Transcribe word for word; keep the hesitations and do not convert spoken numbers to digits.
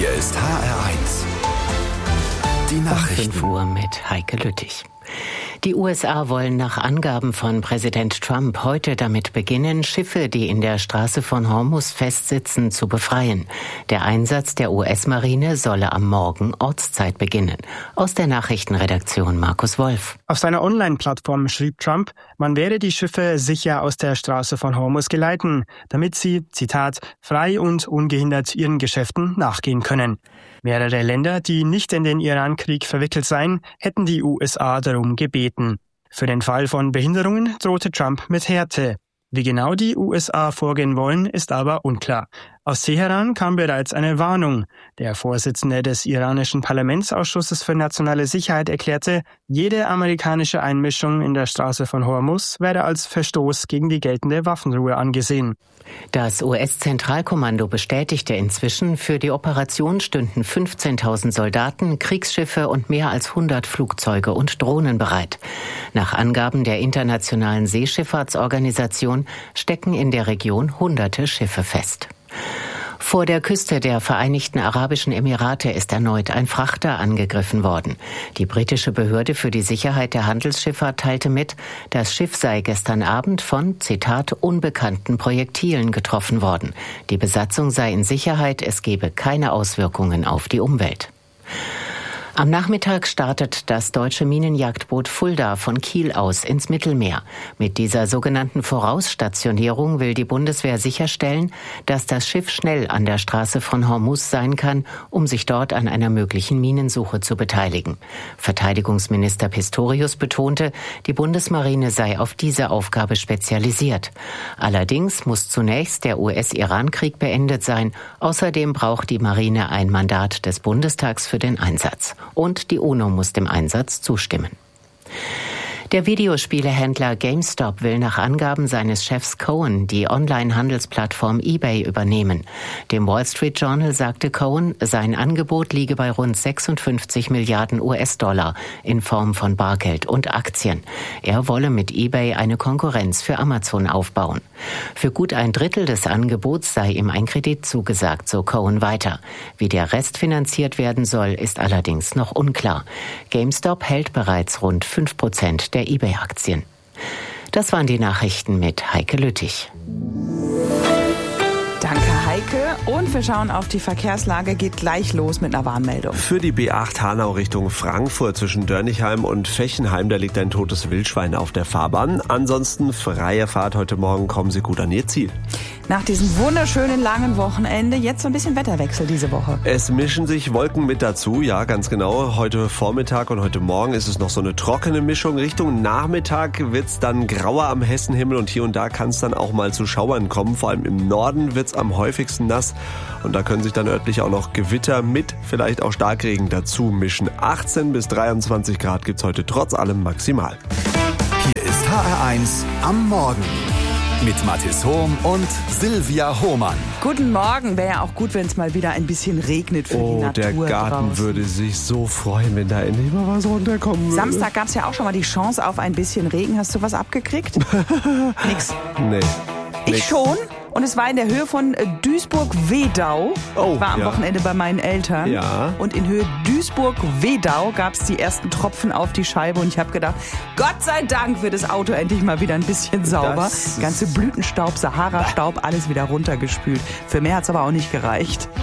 Hier ist H R eins. Die Nachrichten. fünf Uhr mit Heike Lüttich. Die U S A wollen nach Angaben von Präsident Trump heute damit beginnen, Schiffe, die in der Straße von Hormuz festsitzen, zu befreien. Der Einsatz der U S-Marine solle am Morgen Ortszeit beginnen. Aus der Nachrichtenredaktion Markus Wolf. Auf seiner Online-Plattform schrieb Trump, man werde die Schiffe sicher aus der Straße von Hormuz geleiten, damit sie, Zitat, frei und ungehindert ihren Geschäften nachgehen können. Mehrere Länder, die nicht in den Iran-Krieg verwickelt seien, hätten die U S A darum gebeten. Für den Fall von Behinderungen drohte Trump mit Härte. Wie genau die U S A vorgehen wollen, ist aber unklar. Aus Teheran kam bereits eine Warnung. Der Vorsitzende des iranischen Parlamentsausschusses für nationale Sicherheit erklärte, jede amerikanische Einmischung in der Straße von Hormuz werde als Verstoß gegen die geltende Waffenruhe angesehen. Das U S-Zentralkommando bestätigte inzwischen, für die Operation stünden fünfzehntausend Soldaten, Kriegsschiffe und mehr als hundert Flugzeuge und Drohnen bereit. Nach Angaben der Internationalen Seeschifffahrtsorganisation stecken in der Region hunderte Schiffe fest. Vor der Küste der Vereinigten Arabischen Emirate ist erneut ein Frachter angegriffen worden. Die britische Behörde für die Sicherheit der Handelsschifffahrt teilte mit, das Schiff sei gestern Abend von, Zitat, unbekannten Projektilen getroffen worden. Die Besatzung sei in Sicherheit, es gebe keine Auswirkungen auf die Umwelt. Am Nachmittag startet das deutsche Minenjagdboot Fulda von Kiel aus ins Mittelmeer. Mit dieser sogenannten Vorausstationierung will die Bundeswehr sicherstellen, dass das Schiff schnell an der Straße von Hormuz sein kann, um sich dort an einer möglichen Minensuche zu beteiligen. Verteidigungsminister Pistorius betonte, die Bundesmarine sei auf diese Aufgabe spezialisiert. Allerdings muss zunächst der U S-Iran-Krieg beendet sein. Außerdem braucht die Marine ein Mandat des Bundestags für den Einsatz. Und die UNO muss dem Einsatz zustimmen. Der Videospielehändler GameStop will nach Angaben seines Chefs Cohen die Online-Handelsplattform eBay übernehmen. Dem Wall Street Journal sagte Cohen, sein Angebot liege bei rund sechsundfünfzig Milliarden U S-Dollar in Form von Bargeld und Aktien. Er wolle mit eBay eine Konkurrenz für Amazon aufbauen. Für gut ein Drittel des Angebots sei ihm ein Kredit zugesagt, so Cohen weiter. Wie der Rest finanziert werden soll, ist allerdings noch unklar. GameStop hält bereits rund fünf Prozent der eBay-Aktien. Das waren die Nachrichten mit Heike Lüttich. Danke, Heike. Und wir schauen auf die Verkehrslage. Geht gleich los mit einer Warnmeldung. Für die B acht Hanau Richtung Frankfurt zwischen Dörnigheim und Fechenheim, da liegt ein totes Wildschwein auf der Fahrbahn. Ansonsten freie Fahrt heute Morgen, kommen Sie gut an Ihr Ziel. Nach diesem wunderschönen langen Wochenende jetzt so ein bisschen Wetterwechsel diese Woche. Es mischen sich Wolken mit dazu, ja ganz genau. Heute Vormittag und heute Morgen ist es noch so eine trockene Mischung. Richtung Nachmittag wird's dann grauer am Hessenhimmel und hier und da kann es dann auch mal zu Schauern kommen. Vor allem im Norden wird's am häufigsten nass und da können sich dann örtlich auch noch Gewitter mit vielleicht auch Starkregen dazu mischen. achtzehn bis dreiundzwanzig Grad gibt's heute trotz allem maximal. Hier ist H R eins am Morgen. Mit Mathis Hohm und Silvia Hohmann. Guten Morgen. Wäre ja auch gut, wenn es mal wieder ein bisschen regnet für oh, die Natur der Garten draußen. würde sich so freuen, wenn da endlich mal was runterkommen würde. Samstag gab es ja auch schon mal die Chance auf ein bisschen Regen. Hast du was abgekriegt? Nix. Nee. Ich nix. schon. Und es war in der Höhe von Duisburg-Wedau. Oh, war am ja. Wochenende bei meinen Eltern. Ja. Und in Höhe Duisburg-Wedau gab es die ersten Tropfen auf die Scheibe. Und ich habe gedacht, Gott sei Dank wird das Auto endlich mal wieder ein bisschen sauber. Das Ganze Blütenstaub, Sahara-Staub, alles wieder runtergespült. Für mehr hat es aber auch nicht gereicht.